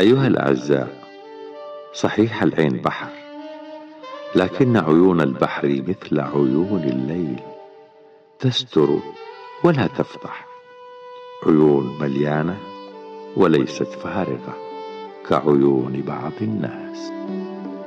أيها الأعزاء، صحيح العين بحر، لكن عيون البحر مثل عيون الليل، تستر ولا تفضح، عيون مليانة وليست فارغة كعيون بعض الناس.